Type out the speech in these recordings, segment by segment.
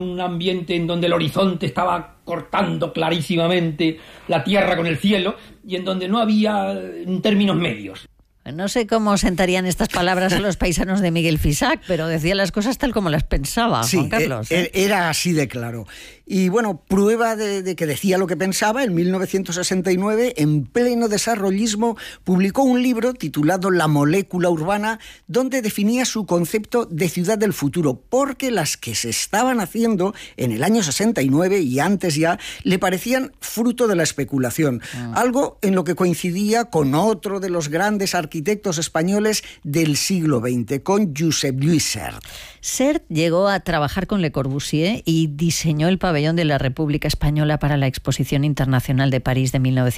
Un ambiente en donde el horizonte estaba cortando clarísimamente la tierra con el cielo y en donde no había términos medios. No sé cómo sentarían estas palabras a los paisanos de Miguel Fisac, pero decía las cosas tal como las pensaba, sí, Juan Carlos. Era así de claro. Y bueno, prueba de que decía lo que pensaba, en 1969, en pleno desarrollismo, publicó un libro titulado La molécula urbana, donde definía su concepto de ciudad del futuro, porque las que se estaban haciendo en el año 69 y antes ya, le parecían fruto de la especulación. Algo en lo que coincidía con otro de los grandes arquitectos españoles del siglo XX, con Josep Lluís Sert. Sert llegó a trabajar con Le Corbusier y diseñó el pabellón de la República Española para la Exposición Internacional de París de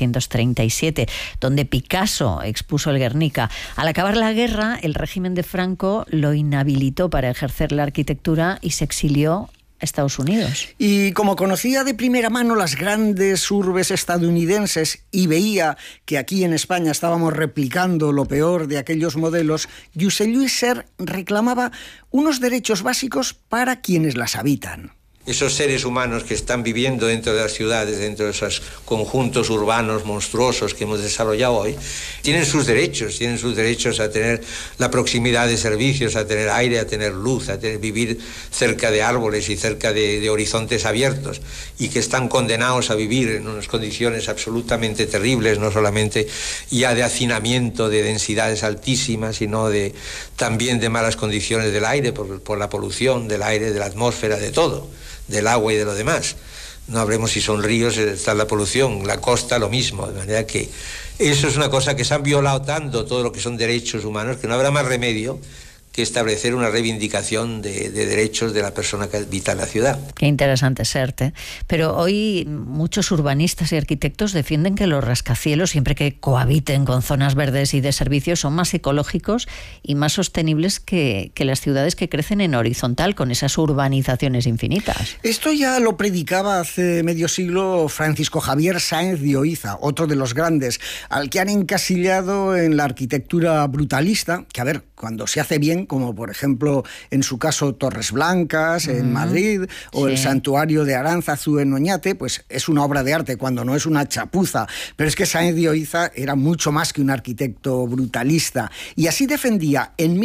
1937, donde Picasso expuso el Guernica. Al acabar la guerra, el régimen de Franco lo inhabilitó para ejercer la arquitectura y se exilió a Estados Unidos. Y como conocía de primera mano las grandes urbes estadounidenses y veía que aquí en España estábamos replicando lo peor de aquellos modelos, Josep Lluís Sert reclamaba unos derechos básicos para quienes las habitan. Esos seres humanos que están viviendo dentro de las ciudades, dentro de esos conjuntos urbanos monstruosos que hemos desarrollado hoy, tienen sus derechos a tener la proximidad de servicios, a tener aire, a tener luz, a vivir cerca de árboles y cerca de horizontes abiertos, y que están condenados a vivir en unas condiciones absolutamente terribles, no solamente ya de hacinamiento, de densidades altísimas, sino también de malas condiciones del aire, por la polución del aire, de la atmósfera, de todo, del agua y de lo demás. No hablemos si son ríos, está la polución, la costa lo mismo, de manera que eso es una cosa que se han violado tanto, todo lo que son derechos humanos, que no habrá más remedio que establecer una reivindicación de derechos de la persona que habita en la ciudad. Qué interesante, Sert, ¿eh? Pero hoy muchos urbanistas y arquitectos defienden que los rascacielos, siempre que cohabiten con zonas verdes y de servicios, son más ecológicos y más sostenibles que las ciudades que crecen en horizontal, con esas urbanizaciones infinitas. Esto ya lo predicaba hace medio siglo Francisco Javier Sáenz de Oiza, otro de los grandes, al que han encasillado en la arquitectura brutalista, que a ver, cuando se hace bien, como por ejemplo en su caso Torres Blancas en Madrid o el Santuario de Aránzazu en Oñate, pues es una obra de arte, cuando no es una chapuza. Pero es que Sáenz de Oiza era mucho más que un arquitecto brutalista, y así defendía en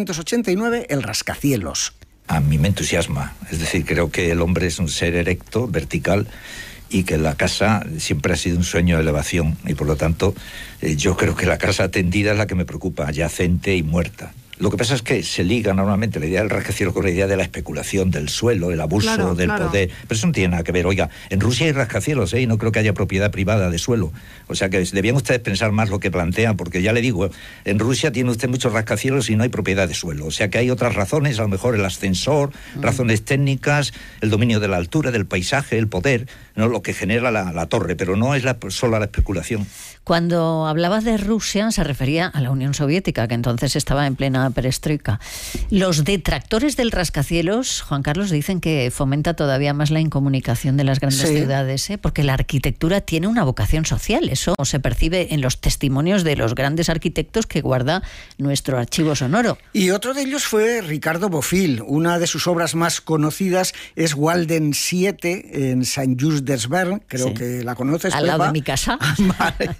1989 el rascacielos. A mí me entusiasma, es decir, creo que el hombre es un ser erecto, vertical, y que la casa siempre ha sido un sueño de elevación, y por lo tanto yo creo que la casa tendida es la que me preocupa, yacente y muerta. Lo que pasa es que se liga normalmente la idea del rascacielos con la idea de la especulación del suelo, el abuso del poder. Pero eso no tiene nada que ver. Oiga, en Rusia hay rascacielos, y no creo que haya propiedad privada de suelo. O sea que debían ustedes pensar más lo que plantean, porque ya le digo, en Rusia tiene usted muchos rascacielos y no hay propiedad de suelo. O sea que hay otras razones, a lo mejor el ascensor, razones técnicas, el dominio de la altura, del paisaje, el poder, no lo que genera la torre, pero no es solo la especulación. Cuando hablaba de Rusia se refería a la Unión Soviética, que entonces estaba en plena perestroika. Los detractores del rascacielos, Juan Carlos, dicen que fomenta todavía más la incomunicación de las grandes ciudades, porque la arquitectura tiene una vocación social. Eso se percibe en los testimonios de los grandes arquitectos que guarda nuestro archivo sonoro. Y otro de ellos fue Ricardo Bofill. Una de sus obras más conocidas es Walden 7 en Saint-Just-des-Verns, creo que la conoces, al lado de mi casa. Vale.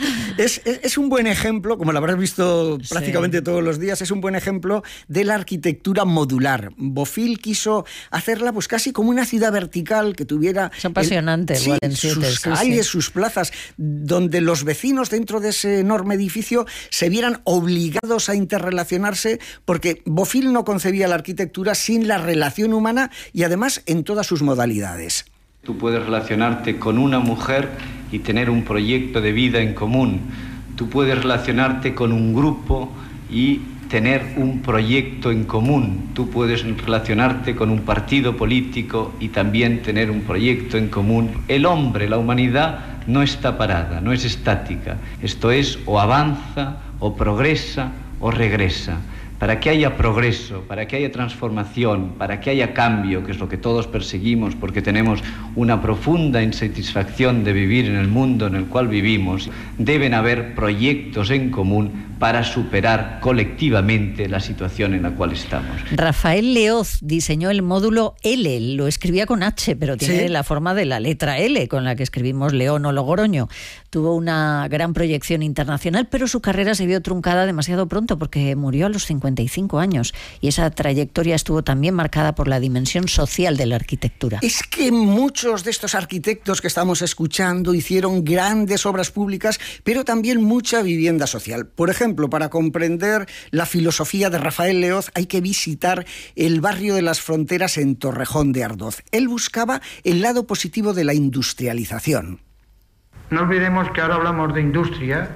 Es un buen ejemplo, como lo habrás visto prácticamente todos los días, es un buen ejemplo de la arquitectura modular. Bofill quiso hacerla pues casi como una ciudad vertical que tuviera... Es apasionante, sus calles, sus plazas, donde los vecinos dentro de ese enorme edificio se vieran obligados a interrelacionarse, porque Bofill no concebía la arquitectura sin la relación humana y además en todas sus modalidades. Tú puedes relacionarte con una mujer y tener un proyecto de vida en común. Tú puedes relacionarte con un grupo y tener un proyecto en común. Tú puedes relacionarte con un partido político y también tener un proyecto en común. El hombre, la humanidad, no está parada, no es estática. Esto es, o avanza, o progresa, o regresa. Para que haya progreso, para que haya transformación, para que haya cambio, que es lo que todos perseguimos porque tenemos una profunda insatisfacción de vivir en el mundo en el cual vivimos, deben haber proyectos en común para superar colectivamente la situación en la cual estamos. Rafael Leoz diseñó el módulo L, lo escribía con H, pero tiene la forma de la letra L, con la que escribimos León o Logroño. Tuvo una gran proyección internacional, pero su carrera se vio truncada demasiado pronto porque murió a los 55 años. Y esa trayectoria estuvo también marcada por la dimensión social de la arquitectura. Es que muchos de estos arquitectos que estamos escuchando hicieron grandes obras públicas, pero también mucha vivienda social. Por ejemplo, para comprender la filosofía de Rafael Leoz hay que visitar el barrio de las Fronteras en Torrejón de Ardoz. Él buscaba el lado positivo de la industrialización. No olvidemos que ahora hablamos de industria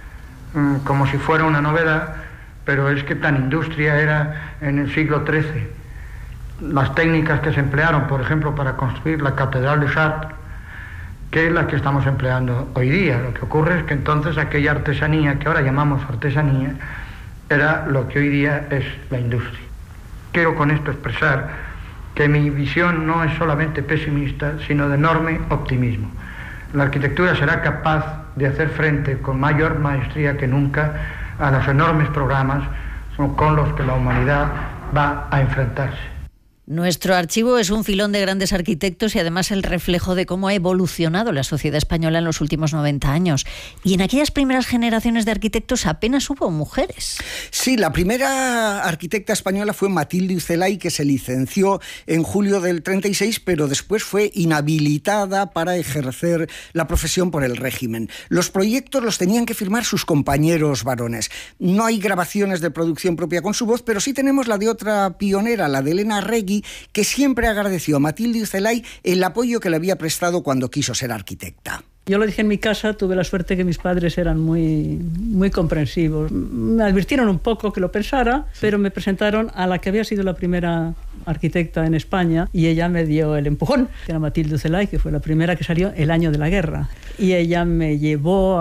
como si fuera una novedad, pero es que tan industria era en el siglo XIII. Las técnicas que se emplearon, por ejemplo, para construir la Catedral de Chartres, que es la que estamos empleando hoy día. Lo que ocurre es que entonces aquella artesanía, que ahora llamamos artesanía, era lo que hoy día es la industria. Quiero con esto expresar que mi visión no es solamente pesimista, sino de enorme optimismo. La arquitectura será capaz de hacer frente con mayor maestría que nunca a los enormes programas con los que la humanidad va a enfrentarse. Nuestro archivo es un filón de grandes arquitectos y además el reflejo de cómo ha evolucionado la sociedad española en los últimos 90 años. Y en aquellas primeras generaciones de arquitectos apenas hubo mujeres. Sí, la primera arquitecta española fue Matilde Ucelay, que se licenció en julio del 36, pero después fue inhabilitada para ejercer la profesión por el régimen. Los proyectos los tenían que firmar sus compañeros varones. No hay grabaciones de producción propia con su voz, pero sí tenemos la de otra pionera, la de Elena Regui, que siempre agradeció a Matilde Ucelay el apoyo que le había prestado cuando quiso ser arquitecta. Yo lo dije en mi casa, tuve la suerte que mis padres eran muy comprensivos. Me advirtieron un poco que lo pensara, pero me presentaron a la que había sido la primera arquitecta en España y ella me dio el empujón, que era Matilde Ucelay, que fue la primera que salió el año de la guerra. Y ella me llevó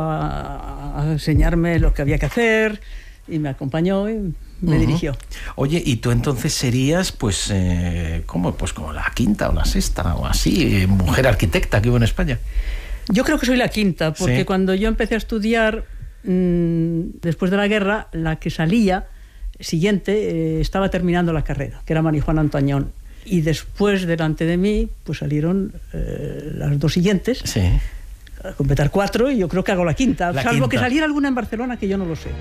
a enseñarme lo que había que hacer y me acompañó y me dirigió. Oye, y tú entonces serías, pues, ¿cómo? Pues como la quinta o la sexta o así, mujer arquitecta que hubo en España. Yo creo que soy la quinta, porque cuando yo empecé a estudiar, después de la guerra, la que salía siguiente estaba terminando la carrera, que era María Juana Antañón. Y después, delante de mí, pues salieron las dos siguientes. Sí. A completar 4 y yo creo que hago la quinta, salvo que saliera alguna en Barcelona, que yo no lo sé.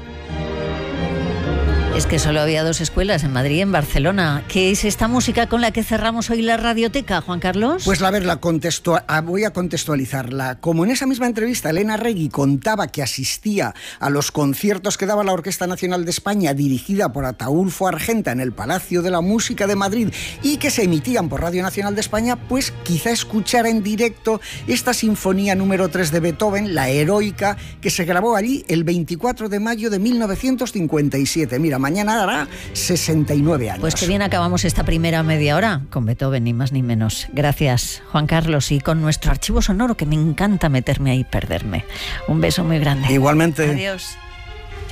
Es que solo había 2 escuelas, en Madrid y en Barcelona. ¿Qué es esta música con la que cerramos hoy la radioteca, Juan Carlos? Pues a ver, voy a contextualizarla. Como en esa misma entrevista Elena Regui contaba que asistía a los conciertos que daba la Orquesta Nacional de España, dirigida por Ataúlfo Argenta en el Palacio de la Música de Madrid, y que se emitían por Radio Nacional de España, pues quizá escuchara en directo esta Sinfonía número 3 de Beethoven, la Heroica, que se grabó allí el 24 de mayo de 1957. Mira, mañana hará 69 años. Pues que bien acabamos esta primera media hora con Beethoven, ni más ni menos. Gracias, Juan Carlos, y con nuestro archivo sonoro, que me encanta meterme ahí y perderme. Un beso muy grande. Igualmente. Adiós.